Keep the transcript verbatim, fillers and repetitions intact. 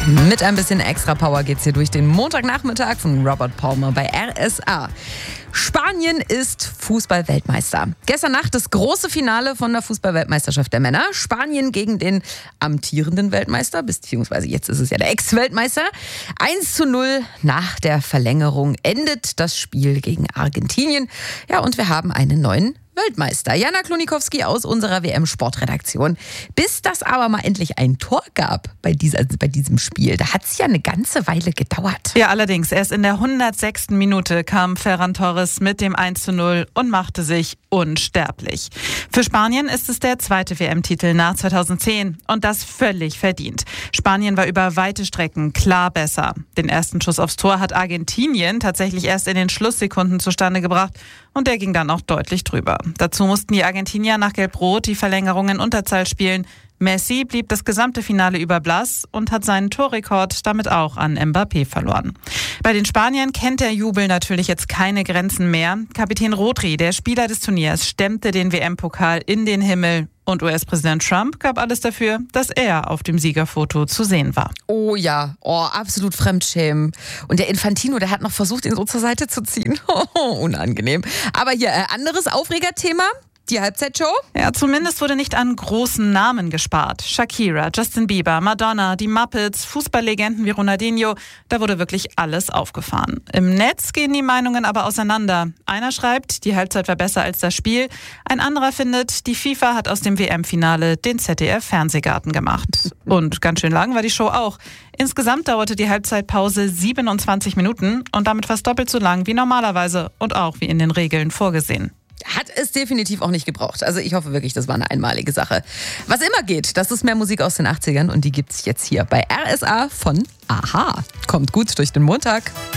Mit ein bisschen extra Power geht's hier durch den Montagnachmittag von Robert Palmer bei R S A. Spanien ist Fußball-Weltmeister. Gestern Nacht das große Finale von der Fußball-Weltmeisterschaft der Männer. Spanien gegen den amtierenden Weltmeister, beziehungsweise jetzt ist es ja der Ex-Weltmeister. eins zu null nach der Verlängerung endet das Spiel gegen Argentinien. Ja, und wir haben einen neuen Weltmeister. Jana Klonikowski aus unserer W M-Sportredaktion. Bis das aber mal endlich ein Tor gab bei, dieser, bei diesem Spiel, da hat es ja eine ganze Weile gedauert. Ja, allerdings. Erst in der hundertsechsten Minute kam Ferran Torres mit dem eins zu null und machte sich unsterblich. Für Spanien ist es der zweite W M-Titel nach zweitausendzehn und das völlig verdient. Spanien war über weite Strecken klar besser. Den ersten Schuss aufs Tor hat Argentinien tatsächlich erst in den Schlusssekunden zustande gebracht und der ging dann auch deutlich drüber. Dazu mussten die Argentinier nach Gelb-Rot die Verlängerung in Unterzahl spielen. Messi blieb das gesamte Finale über blass und hat seinen Torrekord damit auch an Mbappé verloren. Bei den Spaniern kennt der Jubel natürlich jetzt keine Grenzen mehr. Kapitän Rodri, der Spieler des Turniers, stemmte den W M-Pokal in den Himmel. Und U S-Präsident Trump gab alles dafür, dass er auf dem Siegerfoto zu sehen war. Oh ja, oh, absolut Fremdschämen. Und der Infantino, der hat noch versucht, ihn so zur Seite zu ziehen. Unangenehm. Aber hier, äh, anderes Aufregerthema. Die Halbzeitshow? Ja, zumindest wurde nicht an großen Namen gespart. Shakira, Justin Bieber, Madonna, die Muppets, Fußballlegenden wie Ronaldinho, da wurde wirklich alles aufgefahren. Im Netz gehen die Meinungen aber auseinander. Einer schreibt, die Halbzeit war besser als das Spiel. Ein anderer findet, die FIFA hat aus dem W M-Finale den Z D F-Fernsehgarten gemacht. Und ganz schön lang war die Show auch. Insgesamt dauerte die Halbzeitpause siebenundzwanzig Minuten und damit fast doppelt so lang wie normalerweise und auch wie in den Regeln vorgesehen. Hat es definitiv auch nicht gebraucht. Also ich hoffe wirklich, das war eine einmalige Sache. Was immer geht, das ist mehr Musik aus den achtzigern und die gibt's jetzt hier bei R S A von Aha. Kommt gut durch den Montag.